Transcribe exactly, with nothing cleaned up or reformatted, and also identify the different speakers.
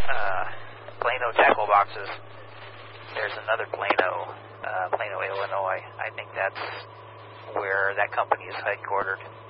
Speaker 1: uh, Plano tackle boxes. There's another Plano, uh, Plano, Illinois. I think that's where that company is headquartered.